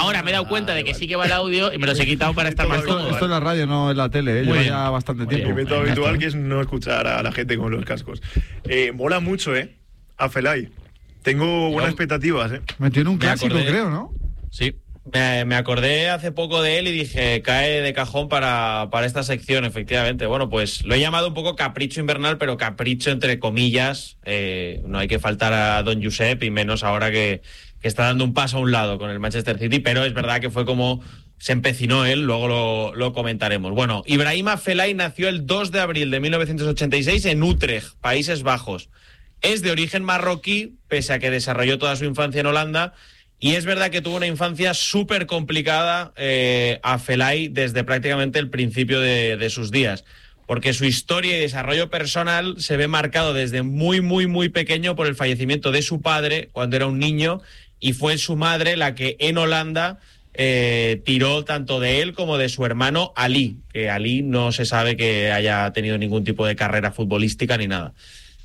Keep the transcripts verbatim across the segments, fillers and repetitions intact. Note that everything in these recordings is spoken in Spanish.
Ahora me he dado cuenta de que sí que va el audio y me los he quitado para estar más cómodo. Esto es la radio, no en la tele, ¿eh? Lleva ya bastante tiempo. El método habitual que es no escuchar a la gente con los cascos. Eh, mola mucho, ¿eh? A Felay. Tengo buenas expectativas, ¿eh? Metió en un clásico, acordé. creo, ¿no? Sí. Me, me acordé hace poco de él y dije, cae de cajón para, para esta sección, efectivamente. Bueno, pues lo he llamado un poco capricho invernal, pero capricho entre comillas. Eh, no hay que faltar a don Josep, y menos ahora que, que está dando un paso a un lado con el Manchester City, pero es verdad que fue como se empecinó él, luego lo, lo comentaremos. Bueno, Ibrahima Felay nació el dos de abril de mil novecientos ochenta y seis en Utrecht, Países Bajos. Es de origen marroquí, pese a que desarrolló toda su infancia en Holanda. Y es verdad que tuvo una infancia súper complicada eh, a Felay desde prácticamente el principio de, de sus días, porque su historia y desarrollo personal se ve marcado desde muy, muy, muy pequeño por el fallecimiento de su padre cuando era un niño, y fue su madre la que en Holanda eh, tiró tanto de él como de su hermano Ali, que Ali no se sabe que haya tenido ningún tipo de carrera futbolística ni nada.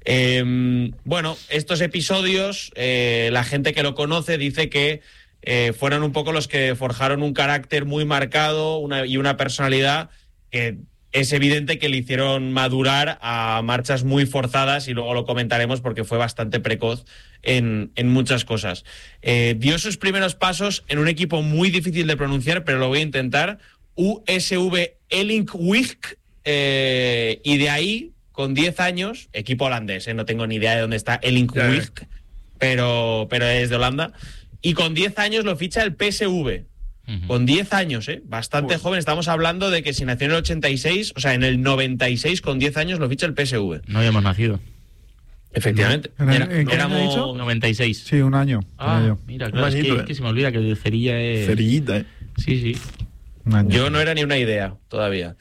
Eh, bueno, estos episodios, eh, la gente que lo conoce dice que eh, fueron un poco los que forjaron un carácter muy marcado una, y una personalidad que es evidente que le hicieron madurar a marchas muy forzadas, y luego lo comentaremos porque fue bastante precoz en, en muchas cosas. Eh, dio sus primeros pasos en un equipo muy difícil de pronunciar, pero lo voy a intentar, U S V Elinkwijke, eh, y de ahí, con diez años, equipo holandés, ¿eh? No tengo ni idea de dónde está Elinkwijke, pero, pero es de Holanda, y con diez años lo ficha el P S V. Uh-huh. Con diez años, ¿eh? Bastante uh. joven. Estamos hablando de que si nació en el ochenta y seis, o sea, en el noventa y seis, con diez años lo ficha el P S V. No habíamos nacido. Efectivamente. ¿En el, Era, ¿en qué éramos año has dicho? noventa y seis. Sí, un año. Ah, año. mira, claro, añito, es, que, eh. es que se me olvida que el cerilla es... Cerillita, ¿eh? Sí, sí. Un año. Yo no era ni una idea todavía.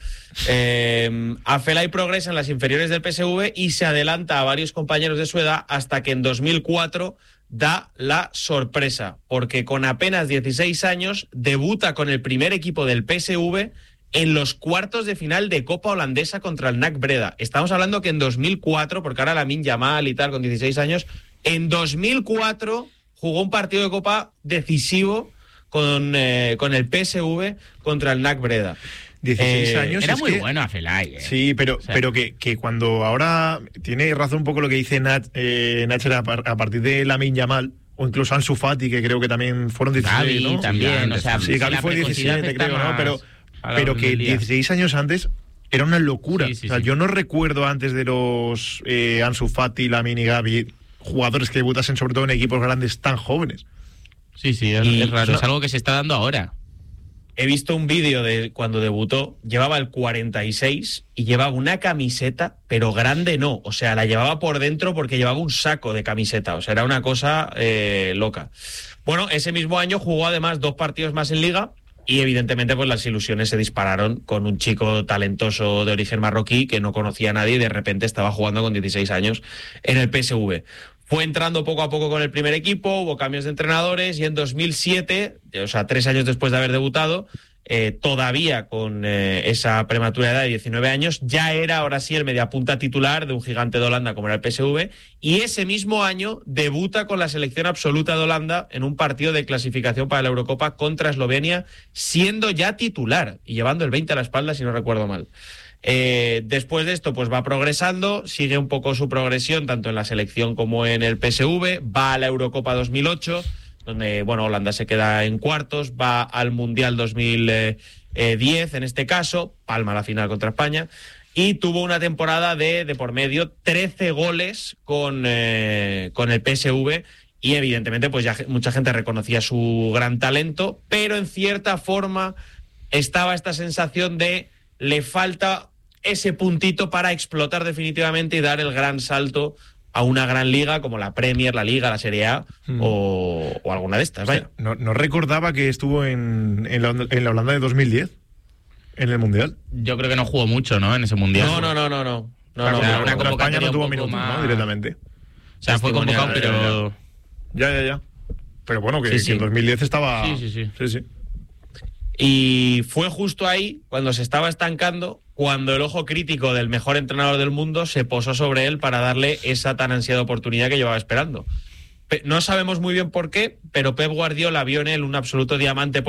Eh, a Felay progresa en las inferiores del P S V y se adelanta a varios compañeros de su edad hasta que en dos mil cuatro da la sorpresa, porque con apenas dieciséis años debuta con el primer equipo del P S V en los cuartos de final de Copa Holandesa contra el N A C Breda. Estamos hablando que en dos mil cuatro, porque ahora Lamine Yamal y tal, con dieciséis años, en dos mil cuatro jugó un partido de Copa decisivo con, eh, con el P S V contra el N A C Breda. dieciséis Eh, años. Era es muy que, bueno a Felay, eh. Sí, pero, O sea, pero que, que cuando ahora tiene razón un poco lo que dice Nach, eh, Nacher a, par- a partir de Lamine Yamal, o incluso Ansu Fati, que creo que también fueron dieciséis, Gavi ¿no? también, Sí, o sea, sí, Gavi la fue precocidad diecisiete, está creo, ¿no? más Pero, a la pero orden que del día. dieciséis años antes era una locura. Sí, sí, o sea, sí. yo no recuerdo antes de los eh, Ansu Fati, Lamine y Gavi, jugadores que debutasen sobre todo en equipos grandes tan jóvenes. Sí, sí, es, Y es raro. no- Es algo que se está dando ahora. He visto un vídeo de cuando debutó, llevaba el cuarenta y seis y llevaba una camiseta, pero grande no, o sea, la llevaba por dentro porque llevaba un saco de camiseta, o sea, era una cosa eh, loca. Bueno, ese mismo año jugó además dos partidos más en Liga y evidentemente pues las ilusiones se dispararon con un chico talentoso de origen marroquí que no conocía a nadie y de repente estaba jugando con dieciséis años en el P S V. Fue entrando poco a poco con el primer equipo, hubo cambios de entrenadores y en dos mil siete, o sea, tres años después de haber debutado, eh, todavía con eh, esa prematura edad de diecinueve años, ya era ahora sí el mediapunta titular de un gigante de Holanda como era el P S V, y ese mismo año debuta con la selección absoluta de Holanda en un partido de clasificación para la Eurocopa contra Eslovenia, siendo ya titular y llevando el veinte a la espalda, si no recuerdo mal. Eh, después de esto pues va progresando, sigue un poco su progresión tanto en la selección como en el P S V, va a la Eurocopa dos mil ocho donde bueno Holanda se queda en cuartos, va al Mundial dos mil diez en este caso, palma la final contra España y tuvo una temporada de, de por medio trece goles con, eh, con el P S V y evidentemente pues ya mucha gente reconocía su gran talento, pero en cierta forma estaba esta sensación de le falta ese puntito para explotar definitivamente y dar el gran salto a una gran liga como la Premier, la Liga, la Serie A mm. o, o alguna de estas. Vaya. No, no recordaba que estuvo en, en, la, en la Holanda de dos mil diez, en el Mundial. Yo creo que no jugó mucho, ¿no? En ese Mundial. No, no, no, no. no. no, claro, no, no, no una contra España no tuvo un poco minutos, más... ¿no? Directamente. O sea, fue convocado, pero... Ya, ya, ya. Pero bueno, que, sí, sí. que en dos mil diez estaba... Sí, sí, sí. sí, sí. Y fue justo ahí, cuando se estaba estancando, cuando el ojo crítico del mejor entrenador del mundo se posó sobre él para darle esa tan ansiada oportunidad que llevaba esperando. No sabemos muy bien por qué, pero Pep Guardiola vio en él un absoluto diamante